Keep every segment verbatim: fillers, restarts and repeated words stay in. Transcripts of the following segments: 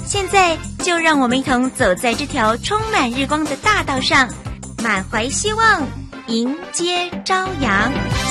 现在就让我们一同走在这条充满日光的大道上，满怀希望，迎接朝阳。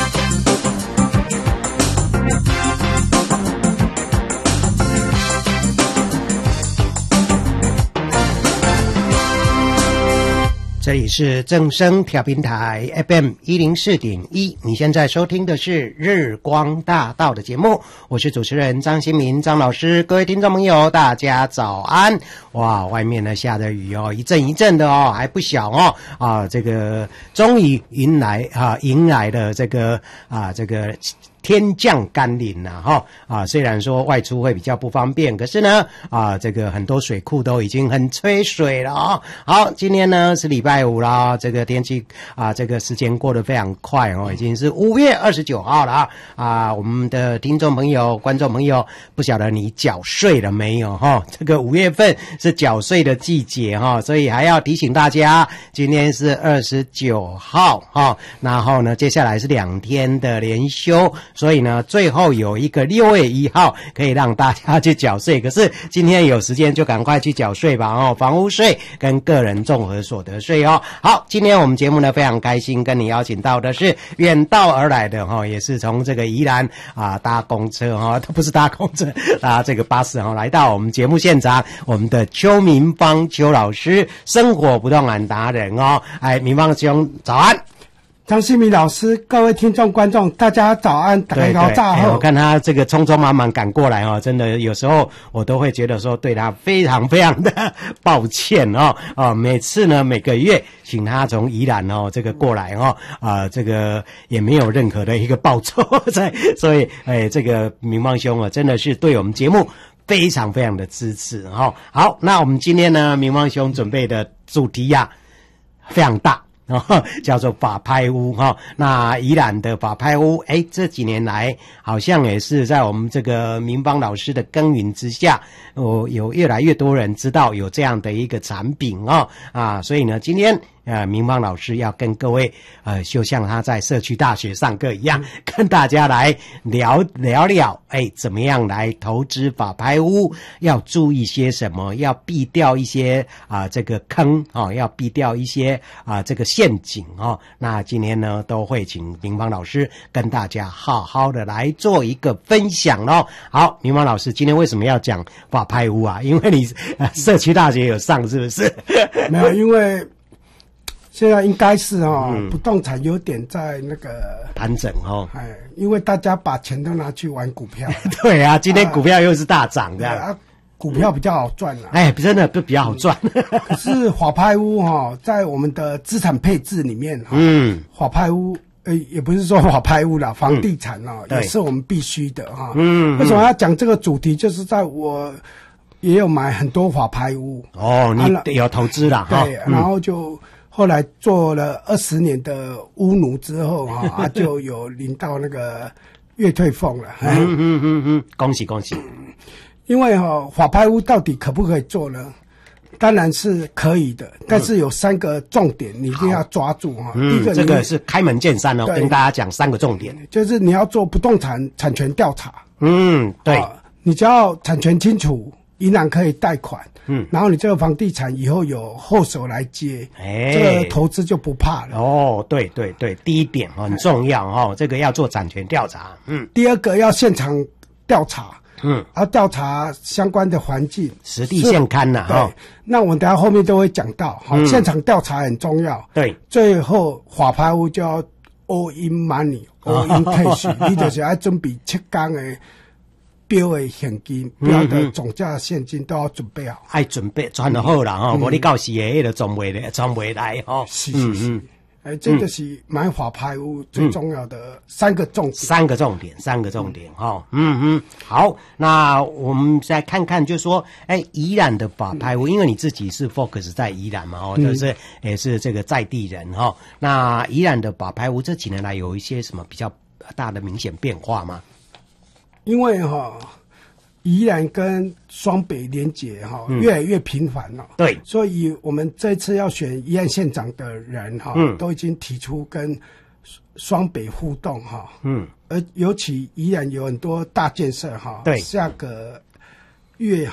这里是正声调频台 F M 一零四点一，你现在收听的是日光大道的节目，我是主持人张新民张老师。各位听众朋友大家早安。哇，外面呢下的雨哦，一阵一阵的哦，还不小哦啊，这个终于迎来啊迎来了这个啊这个天降甘霖呐，哈啊，虽然说外出会比较不方便，可是呢啊，这个很多水库都已经很缺水了啊、哦。好，今天呢是礼拜五啦，这个天气啊，这个时间过得非常快哦，已经是五月二十九号了啊啊！我们的听众朋友、观众朋友，不晓得你缴税了没有哈？这个五月份是缴税的季节哈，所以还要提醒大家，今天是二十九号哈，然后呢，接下来是两天的连休。所以呢，最后有一个六月一号可以让大家去缴税，可是今天有时间就赶快去缴税吧哦，房屋税跟个人综合所得税哦。好，今天我们节目呢非常开心，跟你邀请到的是远道而来的哈、哦，也是从这个宜兰啊搭公车哈、哦，不是搭公车搭这个巴士哈、哦，来到我们节目现场，我们的邱明芳邱老师，生活不动产达人哦，哎，明芳兄早安。 张新民老师，各位听众观众，大家早安，大家好，早好。我看他这个匆匆忙忙赶过来哦，真的有时候我都会觉得说对他非常非常的抱歉哦哦，每次呢每个月请他从宜兰哦这个过来哦啊、呃、这个也没有任何的一个报酬在，所以哎这个明芳兄啊真的是对我们节目非常非常的支持哈、哦。好，那我们今天呢明芳兄准备的主题呀、啊、非常大。哦，叫做法拍屋哈、哦，那宜兰的法拍屋，哎，这几年来好像也是在我们这个明芳老师的耕耘之下，哦，有越来越多人知道有这样的一个产品哦，啊，所以呢，今天呃，明芳老师要跟各位呃，就像他在社区大学上课一样，嗯、跟大家来聊聊聊，哎，怎么样来投资法拍屋，要注意些什么，要避掉一些啊、呃、这个坑哦，要避掉一些啊、呃、这个陷阱哦。那今天呢，都会请明芳老师跟大家好好的来做一个分享哦。好，明芳老师，今天为什么要讲法拍屋啊？因为你、呃、社区大学有上，是不是？ 没有，因为。现在应该是哦、嗯，不动产有点在那个盘整哦， 哎，因为大家把钱都拿去玩股票。 对啊，今天股票又是大涨的、 啊，股票比较好赚了。 哎，真的比较好赚。 可是法拍屋哈、哦，在我们的资产配置里面哈、哦， 嗯， 法拍屋呃也不是说法拍屋啦，房地产哦、嗯、也是我们必须的哈、哦。嗯，为什么要讲这个主题？就是在我也有买很多法拍屋哦，你有投资啦哈、 啊，对、嗯，然后就。后来做了二十年的屋奴之后啊，啊就有领到那个月退俸了。 嗯嗯嗯嗯，恭喜恭喜！ 因为哈、哦，法拍屋到底可不可以做呢？当然是可以的，但是有三个重点你一定要抓住哈、 嗯。 第一个， 这个是开门见山哦，跟大家讲三个重点， 就是你要做不动产产权调查。 嗯，对， 啊、你只要产权清楚，银行可以贷款。嗯，然后你这个房地产以后有后手来接，哎，这个投资就不怕了。 哦，对对对，第一点很重要哦，这个要做产权调查。嗯， 第二个要现场调查， 嗯， 要调查相关的环境， 实地现勘呐、啊。 对、哦，那我们等一下后面都会讲到，好、嗯，现场调查很重要。 对， 最后法拍屋就要 all in money，all in cash，、哦、你就是要准备七天的。标的现金，标的总价现金都要准备好， 爱准备赚得好啦吼，无、嗯、你到时诶，迄个赚袂来，赚袂来吼。 是是是，哎、嗯，这个是买法拍屋最重要的三个重点， 嗯、三个重点，三个重点哈。嗯嗯，好，那我们再看看，就说，哎，宜兰的法拍屋，因为你自己是 focus 在宜兰嘛，哦，就是也是这个在地人哈。那宜兰的法拍屋这几年来有一些什么比较大的明显变化吗？ 因为哈、哦，宜兰跟双北连结哈、嗯、越来越频繁了。 对， 所以我们这次要选宜兰县长的人哈、嗯，都已经提出跟双北互动哈。嗯，而尤其宜兰有很多大建设哈， 对， 下个月